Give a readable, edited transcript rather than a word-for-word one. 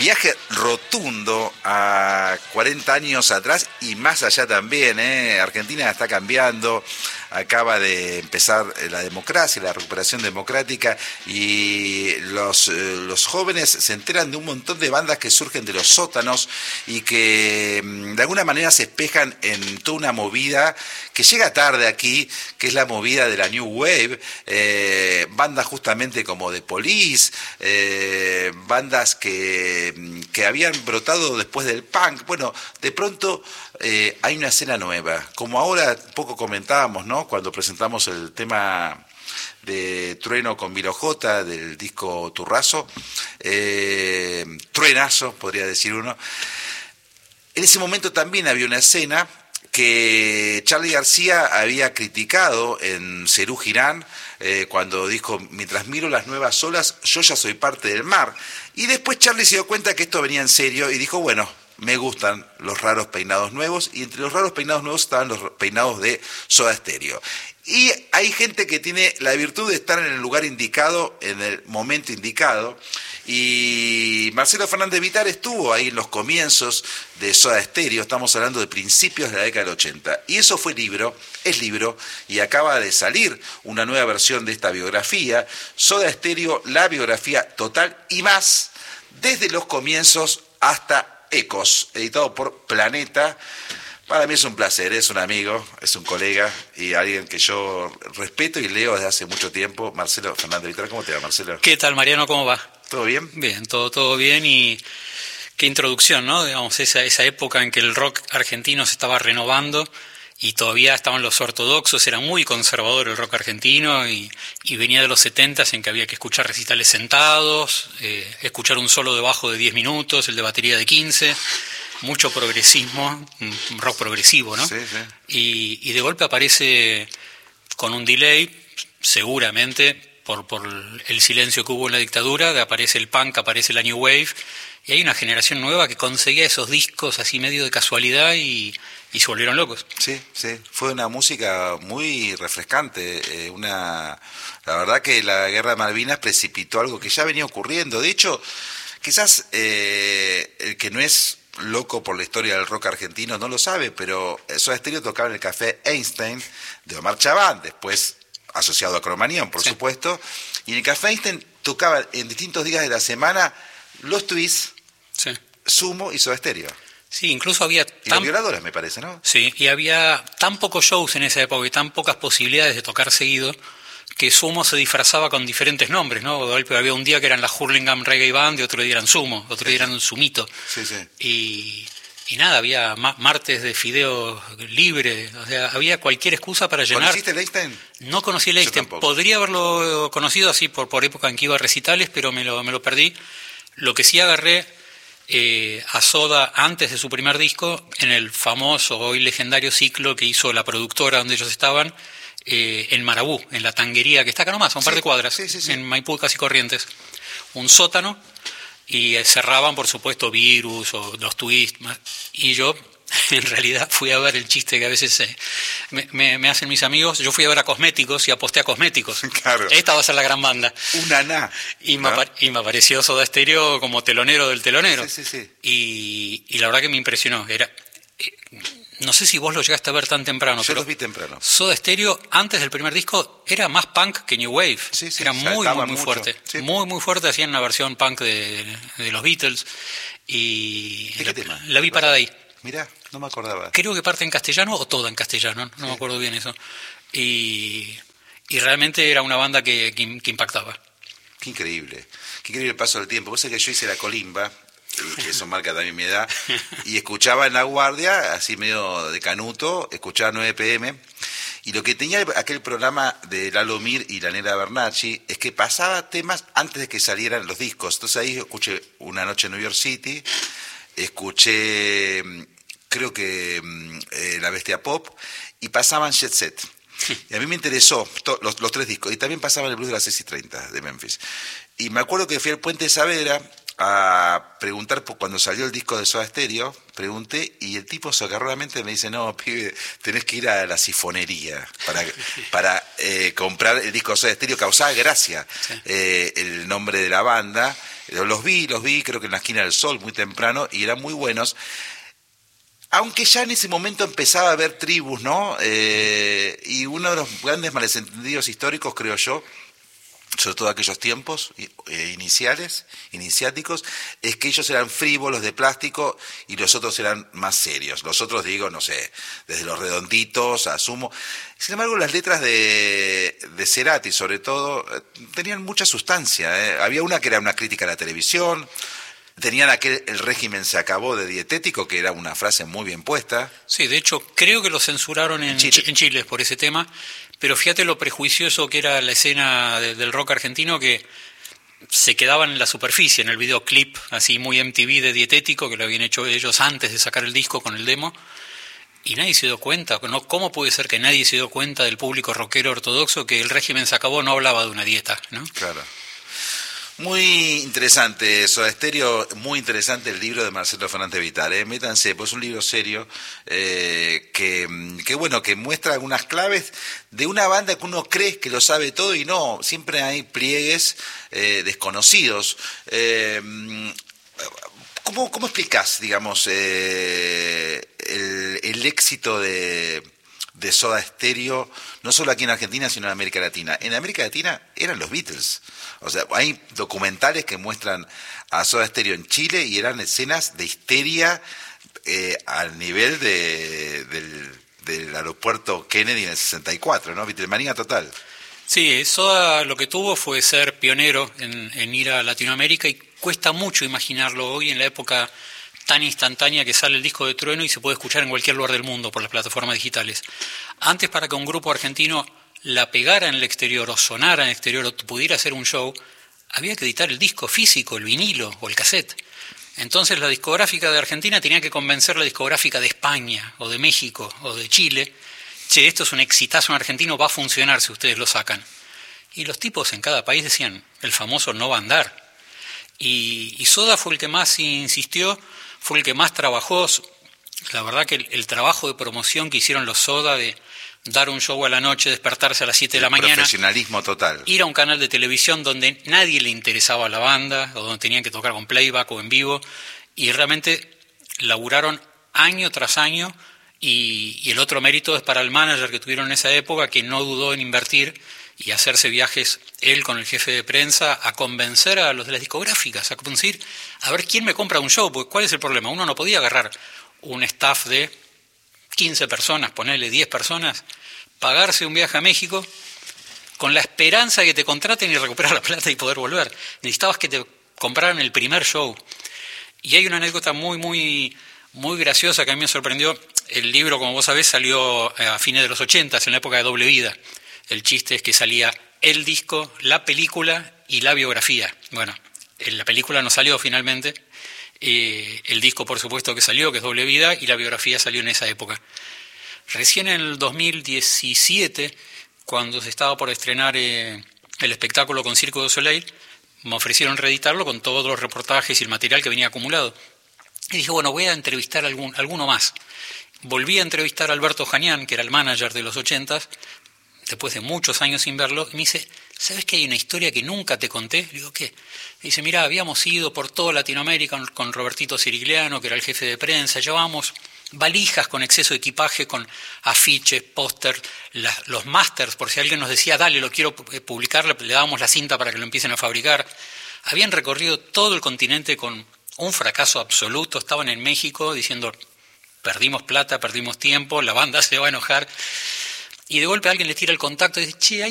Viaje rotundo a 40 años atrás y más allá también. Argentina está cambiando, acaba de empezar la democracia, la recuperación democrática, y los jóvenes se enteran de un montón de bandas que surgen de los sótanos y que de alguna manera se espejan en toda una movida que llega tarde aquí, que es la movida de la New Wave, bandas justamente como The Police, bandas que habían brotado después del punk. Bueno, de pronto hay una escena nueva, como ahora poco comentábamos, ¿no? Cuando presentamos el tema de Trueno con Vilo J del disco Turrazo, truenazo podría decir uno. En ese momento también había una escena que Charly García había criticado en Serú Girán, cuando dijo: mientras miro las nuevas olas, yo ya soy parte del mar. Y después Charly se dio cuenta que esto venía en serio y dijo: bueno, me gustan los raros peinados nuevos, y entre los raros peinados nuevos estaban los peinados de Soda Stereo. Y hay gente que tiene la virtud de estar en el lugar indicado, en el momento indicado, y Marcelo Fernández Vitar estuvo ahí en los comienzos de Soda Stereo, estamos hablando de principios de la década del 80, y eso fue libro, es libro, y acaba de salir una nueva versión de esta biografía, Soda Stereo, la biografía total y más, desde los comienzos hasta Ecos, editado por Planeta. Para mí es un placer, es un amigo, es un colega y alguien que yo respeto y leo desde hace mucho tiempo. Marcelo Fernández Vitar, ¿cómo te va, Marcelo? ¿Qué tal, Mariano? ¿Cómo va? ¿Todo bien? Bien, todo bien, y qué introducción, ¿no? Digamos, esa época en que el rock argentino se estaba renovando y todavía estaban los ortodoxos, era muy conservador el rock argentino y venía de los 70 en que había que escuchar recitales sentados, escuchar un solo de bajo de 10 minutos, el de batería de 15... mucho progresismo, rock progresivo, ¿no? Sí, sí. Y de golpe aparece con un delay, seguramente por el silencio que hubo en la dictadura, aparece el punk, aparece la New Wave, y hay una generación nueva que conseguía esos discos así medio de casualidad y se volvieron locos. Sí, sí, fue una música muy refrescante, la verdad que la Guerra de Malvinas precipitó algo que ya venía ocurriendo. De hecho, quizás el que no es loco por la historia del rock argentino no lo sabe, pero Soda Stereo tocaba en el Café Einstein de Omar Chabán, después asociado a Cromañón, por supuesto, y en el Café Einstein tocaba en distintos días de la semana Los Twists, Sumo y Soda Stereo. Sí, incluso había... Y los Violadores, me parece, ¿no? Sí, y había tan pocos shows en esa época y tan pocas posibilidades de tocar seguido que Sumo se disfrazaba con diferentes nombres, ¿no? Había un día que eran la Hurlingham Reggae Band y otro día eran Sumo, otro día eran Sumito. Sí, sí. Y nada, había martes de fideo libre, o sea, había cualquier excusa para llenar. ¿Conociste el Einstein? No conocí el Einstein, podría haberlo conocido así por época en que iba a recitales, pero me lo perdí. Lo que sí agarré a Soda antes de su primer disco, en el famoso, hoy legendario ciclo que hizo la productora donde ellos estaban, en Marabú, en la tanguería que está acá nomás, a un par de cuadras, en Maipú, casi Corrientes, un sótano, y cerraban, por supuesto, Virus o los Twists, y yo en realidad fui a ver el chiste que a veces me hacen mis amigos. Yo fui a ver a Cosméticos y aposté a Cosméticos. Claro. Esta va a ser la gran banda. Una y me apareció Soda Stereo como telonero del telonero. Sí. Y la verdad que me impresionó. No sé si vos lo llegaste a ver tan temprano. Yo pero los vi temprano. Soda Stereo, antes del primer disco, era más punk que New Wave. Sí, era muy fuerte. Sí. Muy fuerte. Hacían una versión punk de los Beatles. Y ¿De qué tema? La vi parada ahí. Mirá, no me acordaba. Creo que parte en castellano o toda en castellano, no me acuerdo bien eso. Y realmente era una banda que impactaba. Qué increíble el paso del tiempo. Vos sabés que yo hice la colimba, que eso marca también mi edad, y escuchaba en La Guardia, así medio de canuto, escuchaba 9 PM, y lo que tenía aquel programa de Lalo Mir y la Negra Bernacci es que pasaba temas antes de que salieran los discos. Entonces ahí escuché Una Noche en New York City, escuché, creo que La Bestia Pop, y pasaban Jet Set. Y a mí me interesó los 3 discos, y también pasaban el blues de las 6:30 de Memphis. Y me acuerdo que fui al Puente de Saavedra a preguntar por cuando salió el disco de Soda Stereo, pregunté y el tipo socarronamente me dice, no, pibe, tenés que ir a la sifonería para comprar el disco de Soda Stereo. Causaba gracia el nombre de la banda. Los vi, creo que en la esquina del Sol, muy temprano, y eran muy buenos. Aunque ya en ese momento empezaba a haber tribus, ¿no? Y uno de los grandes malentendidos históricos, creo yo, sobre todo aquellos tiempos iniciáticos, es que ellos eran frívolos de plástico y los otros eran más serios. Los otros, digo, no sé, desde los Redonditos a Sumo. Sin embargo, las letras de Cerati, sobre todo, tenían mucha sustancia. Había una que era una crítica a la televisión. Tenían el régimen se acabó de dietético, que era una frase muy bien puesta. Sí, de hecho, creo que lo censuraron en Chile por ese tema. Pero fíjate lo prejuicioso que era la escena del rock argentino, que se quedaban en la superficie, en el videoclip, así muy MTV de dietético, que lo habían hecho ellos antes de sacar el disco con el demo, y nadie se dio cuenta. ¿Cómo puede ser que nadie se dio cuenta del público rockero ortodoxo que el régimen se acabó no hablaba de una dieta, ¿no? Claro. Muy interesante, Soda Stereo, muy interesante el libro de Marcelo Fernández Vital, métanse, pues es un libro serio que bueno, que muestra algunas claves de una banda que uno cree que lo sabe todo y no, siempre hay pliegues desconocidos. ¿Cómo explicás, digamos, el éxito de Soda Stereo, no solo aquí en Argentina, sino en América Latina? En América Latina eran los Beatles. O sea, hay documentales que muestran a Soda Stereo en Chile y eran escenas de histeria al nivel del aeropuerto Kennedy en el 64, ¿no? Beatlemanía total. Sí, Soda lo que tuvo fue ser pionero en ir a Latinoamérica y cuesta mucho imaginarlo hoy en la época tan instantánea que sale el disco de Trueno y se puede escuchar en cualquier lugar del mundo por las plataformas digitales. Antes, para que un grupo argentino la pegara en el exterior o sonara en el exterior o pudiera hacer un show, había que editar el disco físico, el vinilo o el cassette. Entonces la discográfica de Argentina tenía que convencer a la discográfica de España o de México o de Chile, che, esto es un exitazo en argentino, va a funcionar si ustedes lo sacan. Y los tipos en cada país decían, el famoso no va a andar. Y Soda fue el que más insistió, fue el que más trabajó. La verdad que el trabajo de promoción que hicieron los Soda de dar un show a la noche, despertarse a las 7 de la mañana. Profesionalismo total. Ir a un canal de televisión donde nadie le interesaba a la banda, o donde tenían que tocar con playback o en vivo, y realmente laburaron año tras año, y el otro mérito es para el manager que tuvieron en esa época, que no dudó en invertir y hacerse viajes, él con el jefe de prensa, a convencer a los de las discográficas, a convencer, a ver quién me compra un show, porque ¿cuál es el problema? Uno no podía agarrar un staff de 15 personas, ponerle 10 personas, pagarse un viaje a México con la esperanza de que te contraten y recuperar la plata y poder volver. Necesitabas que te compraran el primer show. Y hay una anécdota muy graciosa que a mí me sorprendió. El libro, como vos sabés, salió a fines de los 80, en la época de Doble Vida. El chiste es que salía el disco, la película y la biografía. Bueno, la película no salió finalmente. El disco, por supuesto, que salió, que es Doble Vida, y la biografía salió en esa época. Recién en el 2017, cuando se estaba por estrenar el espectáculo con Circo du Soleil, me ofrecieron reeditarlo con todos los reportajes y el material que venía acumulado. Y dije, bueno, voy a entrevistar a alguno más. Volví a entrevistar a Alberto Janián, que era el manager de los 80s, después de muchos años sin verlo, y me dice, ¿sabes que hay una historia que nunca te conté? Le digo, ¿qué? Me dice, mirá, habíamos ido por toda Latinoamérica con Robertito Cirigliano, que era el jefe de prensa, llevábamos valijas con exceso de equipaje, con afiches, póster, los masters, por si alguien nos decía, dale, lo quiero publicar, le dábamos la cinta para que lo empiecen a fabricar. Habían recorrido todo el continente con un fracaso absoluto, estaban en México diciendo, perdimos plata, perdimos tiempo, la banda se va a enojar. Y de golpe alguien les tira el contacto y dice, che, hay